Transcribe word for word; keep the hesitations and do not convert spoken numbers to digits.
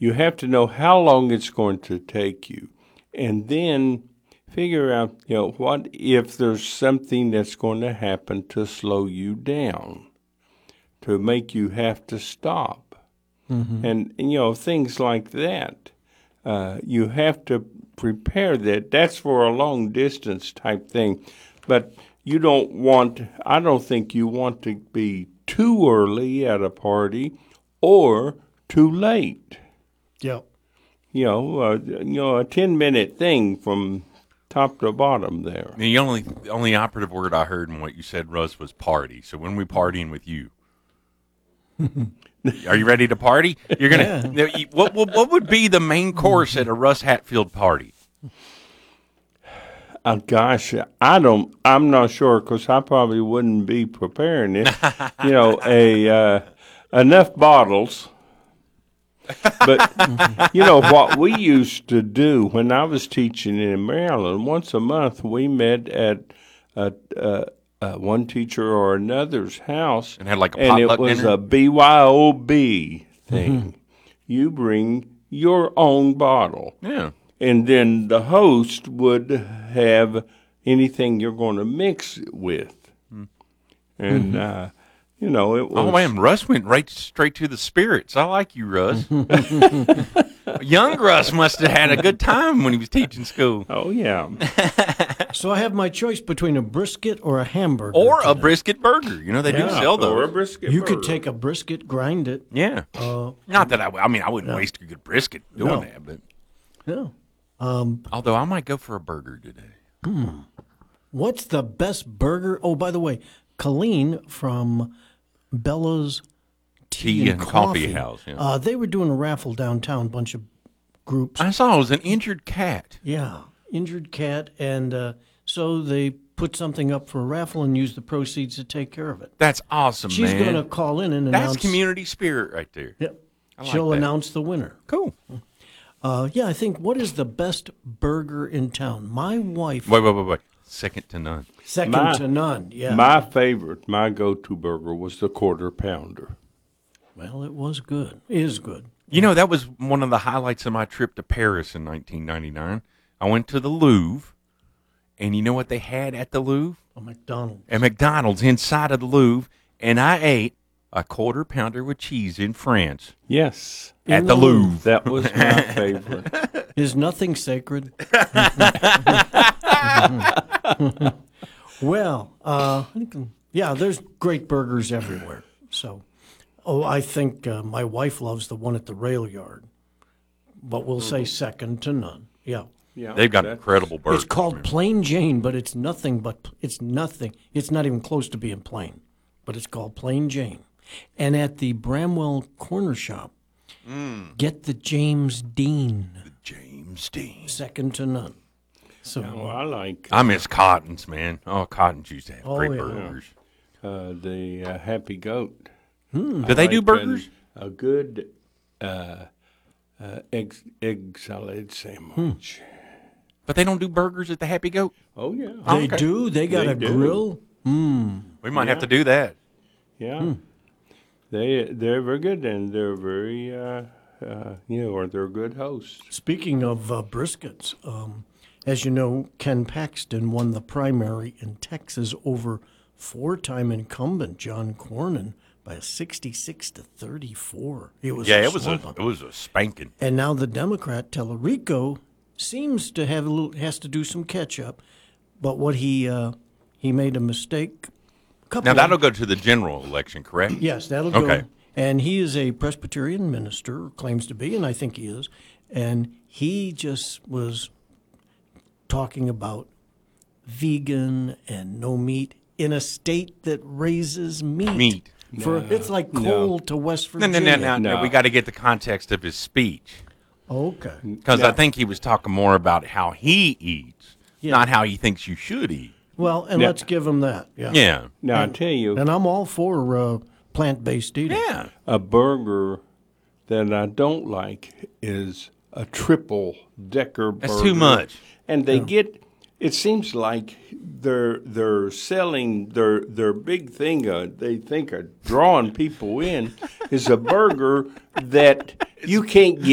you have to know how long it's going to take you, and then figure out, you know, what if there's something that's going to happen to slow you down, to make you have to stop, mm-hmm. and, and you know, things like that. Uh, you have to prepare that. That's for a long distance type thing, but you don't want. I don't think you want to be too early at a party or too late. Yeah. You know, uh, you know, a ten minute thing from top to bottom there. The only the only operative word I heard in what you said, Russ, was party. So when we partying with you, are you ready to party? You're gonna. Yeah. What, what what would be the main course at a Russ Hatfield party? Uh, gosh, I don't. I'm not sure because I probably wouldn't be preparing it. You know, a uh, enough bottles. But you know what we used to do when I was teaching in Maryland. Once a month, we met at uh, uh, uh, one teacher or another's house, and had like a and potluck it was dinner? a B Y O B thing. Mm-hmm. You bring your own bottle. Yeah. And then the host would have anything you're going to mix it with. Mm. And, mm-hmm. uh, you know, it was... Oh, man, Russ went right straight to the spirits. I like you, Russ. Young Russ must have had a good time when he was teaching school. Oh, yeah. So I have my choice between a brisket or a hamburger. Or today. a brisket burger. You know, they yeah, do sell those. Or a brisket You burger. could take a brisket, grind it. Yeah. Uh, Not that I... I mean, I wouldn't no. waste a good brisket doing No. that, but... Yeah. Um, Although I might go for a burger today. Hmm. What's the best burger? Oh, by the way, Colleen from Bella's Tea, Tea and, and Coffee, Coffee House, yeah. uh, they were doing a raffle downtown, bunch of groups. I saw it was an injured cat. Yeah, injured cat, and uh, so they put something up for a raffle and used the proceeds to take care of it. That's awesome, She's man. going to call in and announce. That's community spirit right there. Yep. Like She'll that. announce the winner. Cool. Uh, yeah, I think, what is the best burger in town? My wife. Wait, wait, wait, wait. Second to none. Second My- to none, yeah. My favorite, my go-to burger was the quarter pounder. Well, it was good. Is good. You know, that was one of the highlights of my trip to Paris in nineteen ninety-nine. I went to the Louvre, and you know what they had at the Louvre? A McDonald's. A McDonald's inside of the Louvre, and I ate a quarter pounder with cheese in France Yes. at In the the Louvre. That was my favorite. Is nothing sacred? Well, uh, I think, yeah, there's great burgers everywhere. So, oh, I think uh, my wife loves the one at the rail yard, but we'll say second to none. Yeah. Yeah, They've got that- incredible burgers. It's called man. Plain Jane, but it's nothing but, it's nothing. It's not even close to being plain, but it's called Plain Jane. And at the Bramwell Corner Shop, Mm. get the James Dean, James Dean. second to none. So, Oh, I like I miss Cotton's, man. Oh, Cotton's used to have Oh, great yeah. burgers. uh, the uh, Happy Goat. Do they do Like burgers? an- a good uh, uh, egg, egg salad sandwich. But they don't do burgers at the Happy Goat? Oh, yeah. they okay. do? They got They a do. grill? We might have Yeah. to do that. Yeah. They, they're very good, and they're very, uh, uh, you know, or they're good hosts. Speaking of uh, briskets, um, as you know, Ken Paxton won the primary in Texas over four-time incumbent John Cornyn by a sixty-six to thirty-four. It was Yeah, a it was a swamp. it was a spanking. And now the Democrat Tellerico seems to have a little has to do some catch up, but what he uh, he made a mistake. Couple Now of- that'll go to the general election, correct? Yes, that'll go. Okay. And he is a Presbyterian minister, claims to be, and I think he is. And he just was talking about vegan and no meat in a state that raises meat. Meat. For it's like coal to West No, Virginia. no, no, no, no. No. We got to get the context of his speech Okay. because I think he was talking more about how he eats, Yeah. not how he thinks you should eat. Well, and Yeah. let's give him that. Yeah. Yeah, Now, I tell you, And I'm all for uh, plant-based eating. yeah. a burger that I don't like is a triple decker burger. That's too much. And they get it seems like they're they're selling their their big thing uh, they think are drawing people in is a burger that you can't get